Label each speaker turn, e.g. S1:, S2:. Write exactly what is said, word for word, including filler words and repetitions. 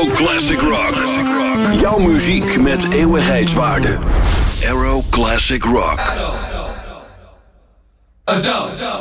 S1: Arrow Classic Rock. Jouw muziek met eeuwigheidswaarde. Arrow Classic Rock.
S2: Adult.